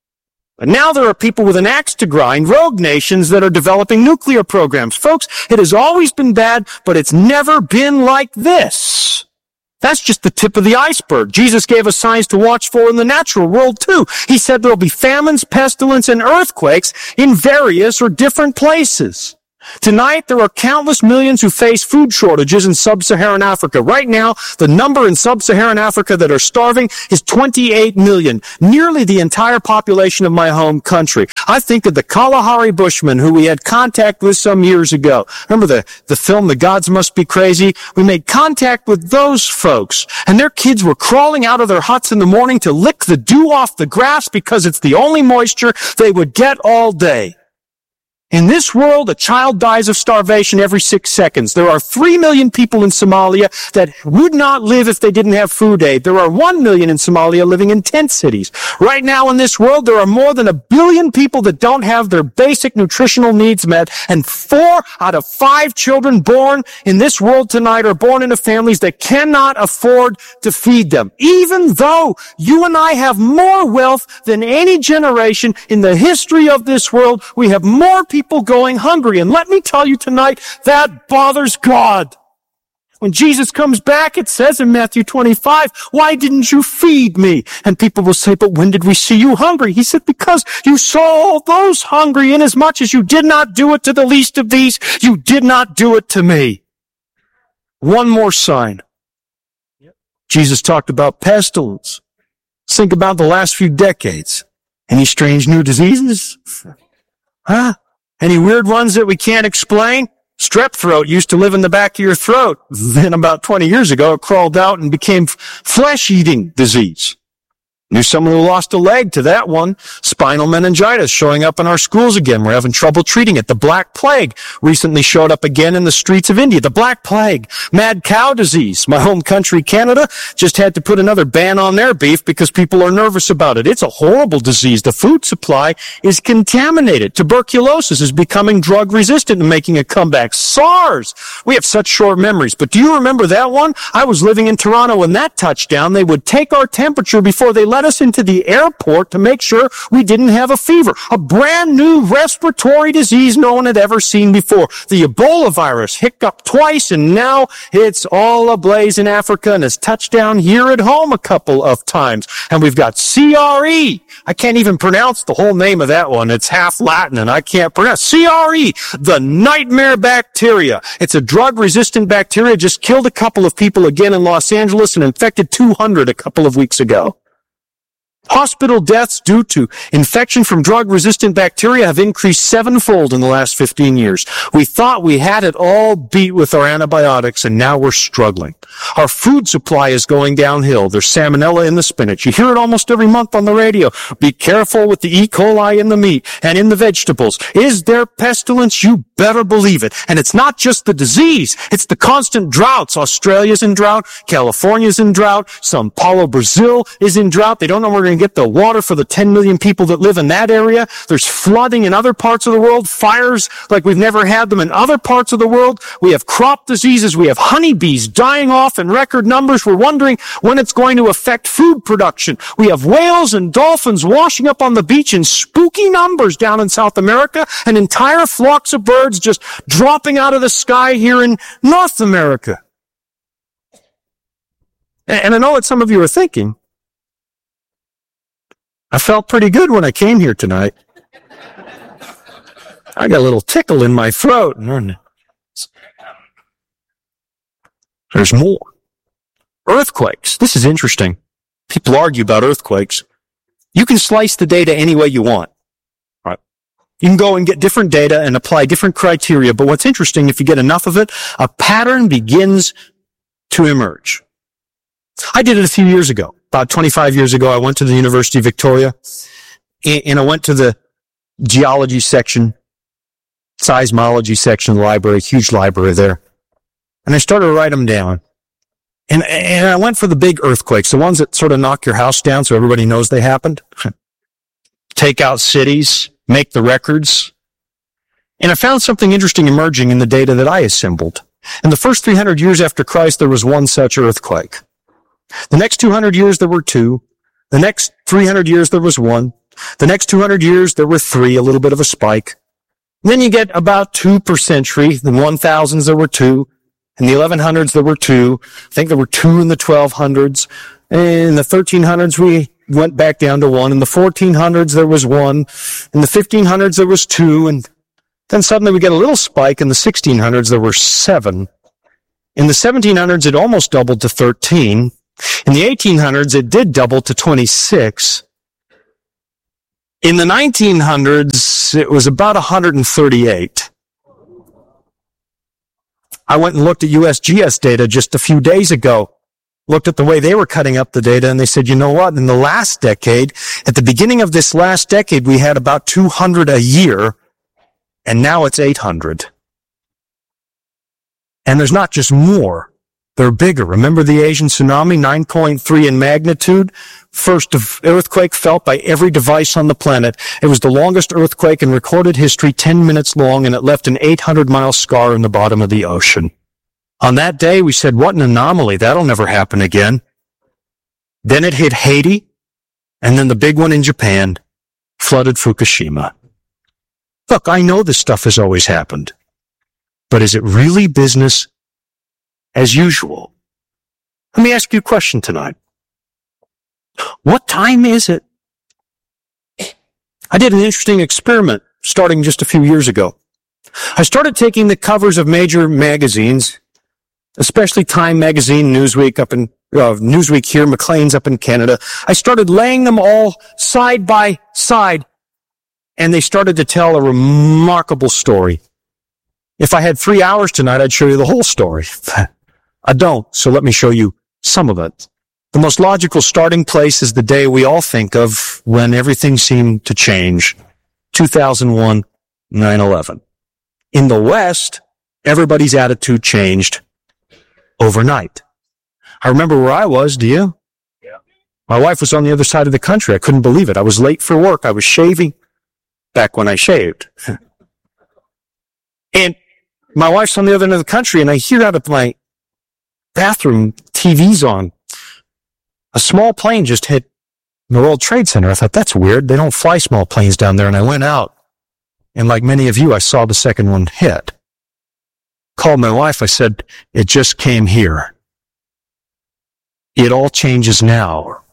But now there are people with an axe to grind, rogue nations that are developing nuclear programs. Folks, it has always been bad, but it's never been like this. That's just the tip of the iceberg. Jesus gave us signs to watch for in the natural world too. He said there'll be famines, pestilence, and earthquakes in various or different places. Tonight, there are countless millions who face food shortages in sub-Saharan Africa. Right now, the number in sub-Saharan Africa that are starving is twenty-eight million, nearly the entire population of my home country. I think of the Kalahari Bushmen who we had contact with some years ago. Remember the, the film, The Gods Must Be Crazy? We made contact with those folks, and their kids were crawling out of their huts in the morning to lick the dew off the grass because it's the only moisture they would get all day. In this world, a child dies of starvation every six seconds. There are three million people in Somalia that would not live if they didn't have food aid. There are one million in Somalia living in tent cities. Right now in this world, there are more than a billion people that don't have their basic nutritional needs met, and four out of five children born in this world tonight are born into families that cannot afford to feed them. Even though you and I have more wealth than any generation in the history of this world, we have more people People going hungry. And let me tell you tonight, that bothers God. When Jesus comes back, it says in Matthew twenty-five, why didn't you feed me? And people will say, but when did we see you hungry? He said, because you saw all those hungry, inasmuch as you did not do it to the least of these, you did not do it to me. One more sign. Jesus talked about pestilence. Think about the last few decades. Any strange new diseases? Huh? Any weird ones that we can't explain? Strep throat used to live in the back of your throat. Then about twenty years ago, it crawled out and became flesh-eating disease. Knew someone who lost a leg to that one. Spinal meningitis showing up in our schools again. We're having trouble treating it. The Black Plague recently showed up again in the streets of India. The Black Plague. Mad cow disease. My home country, Canada, just had to put another ban on their beef because people are nervous about it. It's a horrible disease. The food supply is contaminated. Tuberculosis is becoming drug resistant and making a comeback. SARS. We have such short memories. But do you remember that one? I was living in Toronto when that touched down. They would take our temperature before they let us into the airport to make sure we didn't have a fever. A brand new respiratory disease no one had ever seen before. The Ebola virus hiccuped twice, and now it's all ablaze in Africa and has touched down here at home a couple of times. And we've got C R E. I can't even pronounce the whole name of that one. It's half Latin and I can't pronounce. C R E, the nightmare bacteria. It's a drug-resistant bacteria. Just killed a couple of people again in Los Angeles and infected two hundred a couple of weeks ago. Hospital deaths due to infection from drug-resistant bacteria have increased sevenfold in the last fifteen years. We thought we had it all beat with our antibiotics, and now we're struggling. Our food supply is going downhill. There's salmonella in the spinach. You hear it almost every month on the radio. Be careful with the E. coli in the meat and in the vegetables. Is there pestilence? You better believe it. And it's not just the disease. It's the constant droughts. Australia's in drought. California's in drought. São Paulo, Brazil is in drought. They don't know where we're going to get the water for the ten million people that live in that area. There's flooding in other parts of the world. Fires like we've never had them in other parts of the world. We have crop diseases. We have honeybees dying off in record numbers. We're wondering when it's going to affect food production. We have whales and dolphins washing up on the beach in spooky numbers down in South America, and entire flocks of birds just dropping out of the sky here in North America. And I know what some of you are thinking. I felt pretty good when I came here tonight. I got a little tickle in my throat. There's more. Earthquakes. This is interesting. People argue about earthquakes. You can slice the data any way you want. Right? You can go and get different data and apply different criteria, but what's interesting, if you get enough of it, a pattern begins to emerge. I did it a few years ago. about twenty-five years ago, I went to the University of Victoria, and I went to the geology section, seismology section of the library, huge library there. And I started to write them down. And, and I went for the big earthquakes, the ones that sort of knock your house down so everybody knows they happened. Take out cities, make the records. And I found something interesting emerging in the data that I assembled. In the first three hundred years after Christ, there was one such earthquake. The next two hundred years, there were two. The next three hundred years, there was one. The next two hundred years, there were three, a little bit of a spike. And then you get about two per century. In the one thousands, there were two. In the eleven hundreds, there were two. I think there were two in the twelve hundreds. In the thirteen hundreds, we went back down to one. In the fourteen hundreds, there was one. In the fifteen hundreds, there was two. And then suddenly we get a little spike. In the sixteen hundreds, there were seven. In the seventeen hundreds, it almost doubled to thirteen. In the eighteen hundreds, it did double to twenty-six. In the nineteen hundreds, it was about one hundred thirty-eight. I went and looked at U S G S data just a few days ago, looked at the way they were cutting up the data, and they said, you know what, in the last decade, at the beginning of this last decade, we had about two hundred a year, and now it's eight hundred. And there's not just more. They're bigger. Remember the Asian tsunami, nine point three in magnitude? First earthquake felt by every device on the planet. It was the longest earthquake in recorded history, ten minutes long, and it left an eight hundred mile scar in the bottom of the ocean. On that day, we said, what an anomaly. That'll never happen again. Then it hit Haiti, and then the big one in Japan, flooded Fukushima. Look, I know this stuff has always happened, but is it really business as usual? Let me ask you a question tonight. What time is it? I did an interesting experiment starting just a few years ago. I started taking the covers of major magazines, especially Time Magazine, Newsweek up in, uh, Newsweek here, Maclean's up in Canada. I started laying them all side by side, and they started to tell a remarkable story. If I had three hours tonight, I'd show you the whole story. I don't, so let me show you some of it. The most logical starting place is the day we all think of when everything seemed to change. two thousand one, nine eleven. In the West, everybody's attitude changed overnight. I remember where I was, do you? Yeah. My wife was on the other side of the country. I couldn't believe it. I was late for work. I was shaving back when I shaved. And my wife's on the other end of the country, and I hear out of my bathroom, T V's on. A small plane just hit the World Trade Center. I thought, that's weird. They don't fly small planes down there. And I went out, and like many of you, I saw the second one hit. Called my wife. I said, it just came here. It all changes now.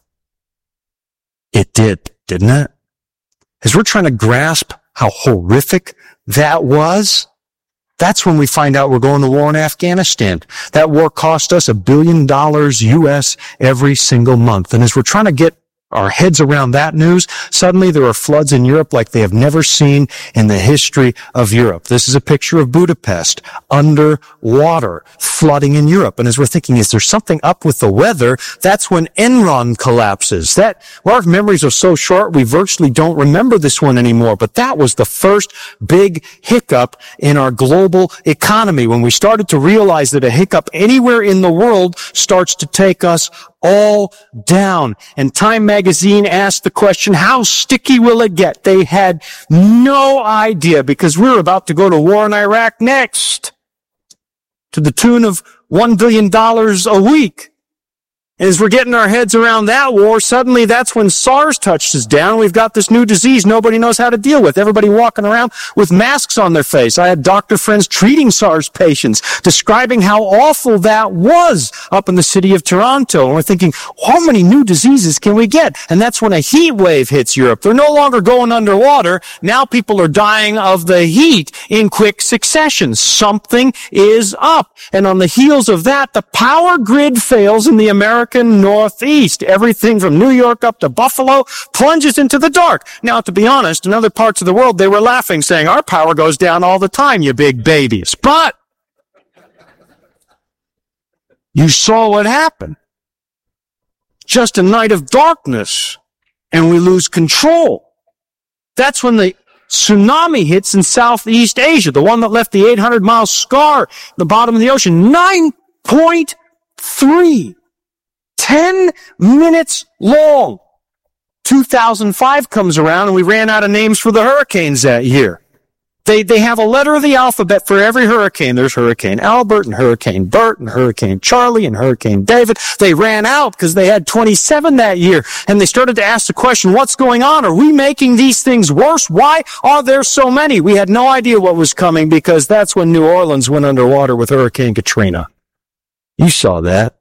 It did, didn't it? As we're trying to grasp how horrific that was, that's when we find out we're going to war in Afghanistan. That war cost us a billion dollars U S every single month. And as we're trying to get our heads around that news, suddenly there are floods in Europe like they have never seen in the history of Europe. This is a picture of Budapest, underwater, flooding in Europe. And as we're thinking, is there something up with the weather? That's when Enron collapses. That, well, our memories are so short, we virtually don't remember this one anymore. But that was the first big hiccup in our global economy, when we started to realize that a hiccup anywhere in the world starts to take us all down. And Time Magazine asked the question, how sticky will it get? They had no idea, because we're about to go to war in Iraq next, to the tune of one billion dollars a week. And as we're getting our heads around that war, suddenly that's when SARS touches down. We've got this new disease nobody knows how to deal with. Everybody walking around with masks on their face. I had doctor friends treating SARS patients, describing how awful that was up in the city of Toronto. And we're thinking, how many new diseases can we get? And that's when a heat wave hits Europe. They're no longer going underwater. Now people are dying of the heat in quick succession. Something is up. And on the heels of that, the power grid fails in the American Northeast. Everything from New York up to Buffalo plunges into the dark. Now, to be honest, in other parts of the world, they were laughing, saying, our power goes down all the time, you big babies. But you saw what happened. just a night of darkness and we lose control. That's when the tsunami hits in Southeast Asia, the one that left the eight hundred mile scar at the bottom of the ocean. nine point three. ten minutes long. two thousand five comes around and we ran out of names for the hurricanes that year. They, they have a letter of the alphabet for every hurricane. There's Hurricane Albert and Hurricane Bert and Hurricane Charlie and Hurricane David. They ran out because they had twenty-seven that year. And they started to ask the question, what's going on? Are we making these things worse? Why are there so many? We had no idea what was coming because that's when New Orleans went underwater with Hurricane Katrina. You saw that.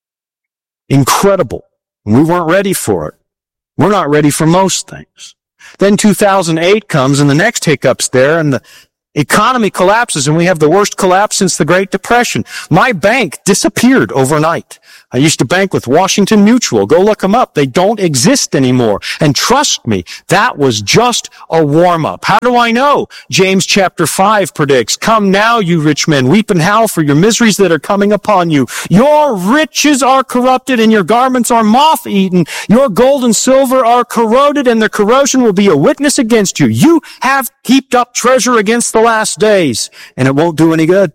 Incredible. We weren't ready for it. We're not ready for most things. Then two thousand eight comes and the next hiccup's there and the economy collapses and we have the worst collapse since the Great Depression. My bank disappeared overnight. I used to bank with Washington Mutual. Go look them up. They don't exist anymore. And trust me, that was just a warm-up. How do I know? James chapter five predicts, come now, you rich men, weep and howl for your miseries that are coming upon you. Your riches are corrupted and your garments are moth-eaten. Your gold and silver are corroded and their corrosion will be a witness against you. You have heaped up treasure against the last days, and it won't do any good.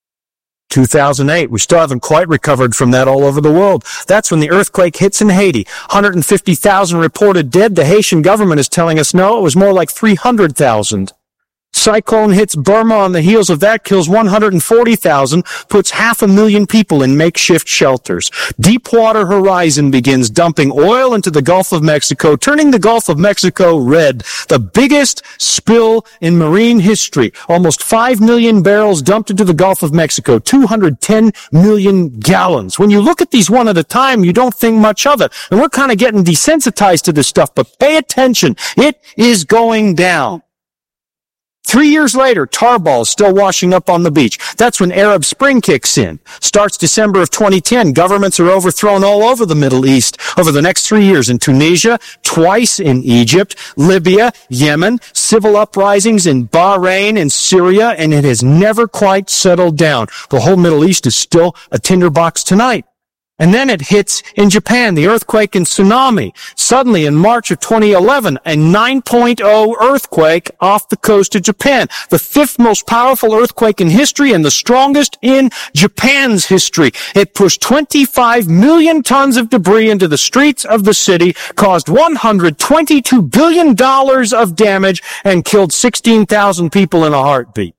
two thousand eight, we still haven't quite recovered from that all over the world. That's when the earthquake hits in Haiti. one hundred fifty thousand reported dead. The Haitian government is telling us no, it was more like three hundred thousand. Cyclone hits Burma on the heels of that, kills one hundred forty thousand, puts half a million people in makeshift shelters. Deepwater Horizon begins dumping oil into the Gulf of Mexico, turning the Gulf of Mexico red. The biggest spill in marine history. Almost five million barrels dumped into the Gulf of Mexico, two hundred ten million gallons. When you look at these one at a time, you don't think much of it. And we're kind of getting desensitized to this stuff, but pay attention. It is going down. Three years later, tar balls still washing up on the beach. That's when Arab Spring kicks in. Starts December of twenty ten. Governments are overthrown all over the Middle East over the next three years. In Tunisia, twice in Egypt, Libya, Yemen, civil uprisings in Bahrain and Syria, and it has never quite settled down. The whole Middle East is still a tinderbox tonight. And then it hits in Japan, the earthquake and tsunami. Suddenly, in March of twenty eleven, a nine point oh earthquake off the coast of Japan. The fifth most powerful earthquake in history and the strongest in Japan's history. It pushed twenty-five million tons of debris into the streets of the city, caused one hundred twenty-two billion dollars of damage, and killed sixteen thousand people in a heartbeat.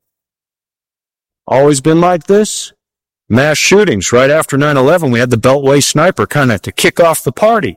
Always been like this? Mass shootings. Right after nine eleven, we had the Beltway sniper kind of to kick off the party.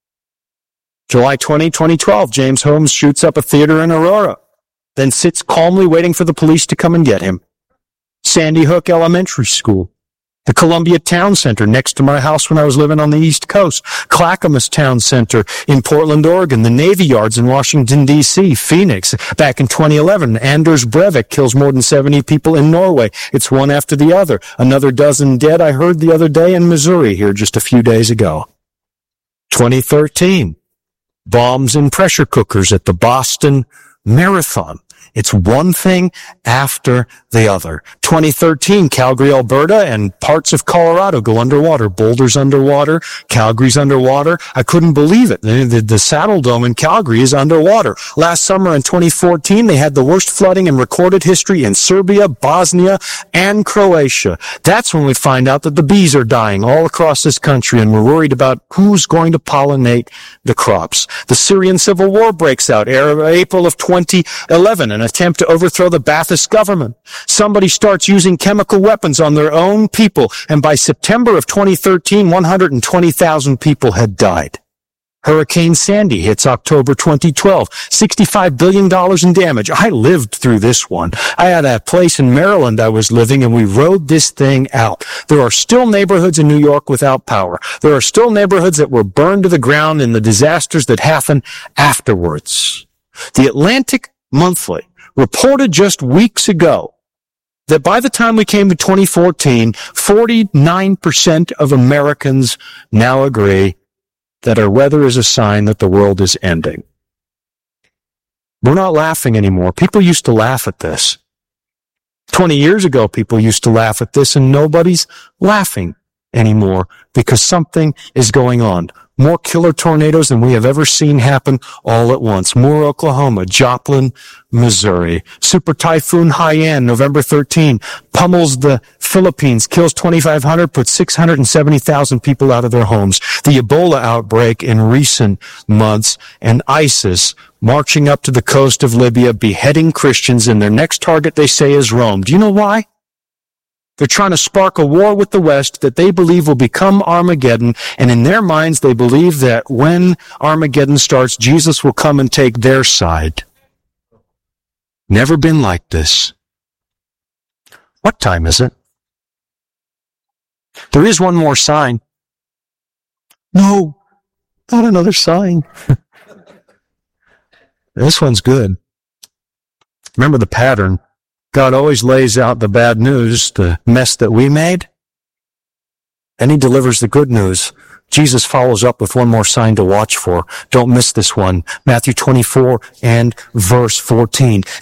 July twentieth, twenty twelve, James Holmes shoots up a theater in Aurora, then sits calmly waiting for the police to come and get him. Sandy Hook Elementary School. The Columbia Town Center next to my house when I was living on the East Coast. Clackamas Town Center in Portland, Oregon. The Navy Yards in Washington, D C Phoenix. Back in twenty eleven, Anders Breivik kills more than seventy people in Norway. It's one after the other. Another dozen dead I heard the other day in Missouri here just a few days ago. twenty thirteen. Bombs in pressure cookers at the Boston Marathon. It's one thing after the other. twenty thirteen, Calgary, Alberta, and parts of Colorado go underwater. Boulder's underwater. Calgary's underwater. I couldn't believe it. The, the, the Saddle Dome in Calgary is underwater. Last summer in twenty fourteen, they had the worst flooding in recorded history in Serbia, Bosnia, and Croatia. That's when we find out that the bees are dying all across this country, and we're worried about who's going to pollinate the crops. The Syrian civil war breaks out April of twenty eleven, and attempt to overthrow the Ba'athist government. Somebody starts using chemical weapons on their own people, and by September of twenty thirteen, one hundred twenty thousand people had died. Hurricane Sandy hits October twenty twelve, sixty-five billion dollars in damage. I lived through this one. I had a place in Maryland I was living, and we rode this thing out. There are still neighborhoods in New York without power. There are still neighborhoods that were burned to the ground in the disasters that happened afterwards. The Atlantic Monthly reported just weeks ago that by the time we came to twenty fourteen, forty-nine percent of Americans now agree that our weather is a sign that the world is ending. We're not laughing anymore. People used to laugh at this. twenty years ago, people used to laugh at this, and nobody's laughing anymore because something is going on. More killer tornadoes than we have ever seen happen all at once. Moore, Oklahoma, Joplin, Missouri. Super Typhoon Haiyan, November thirteenth, pummels the Philippines, kills twenty-five hundred, puts six hundred seventy thousand people out of their homes. The Ebola outbreak in recent months, and ISIS marching up to the coast of Libya, beheading Christians, and their next target, they say, is Rome. Do you know why? They're trying to spark a war with the West that they believe will become Armageddon, and in their minds they believe that when Armageddon starts, Jesus will come and take their side. Never been like this. What time is it? There is one more sign. No, not another sign. This one's good. Remember the pattern. God always lays out the bad news, the mess that we made, and he delivers the good news. Jesus follows up with one more sign to watch for. Don't miss this one. Matthew twenty-four and verse fourteen.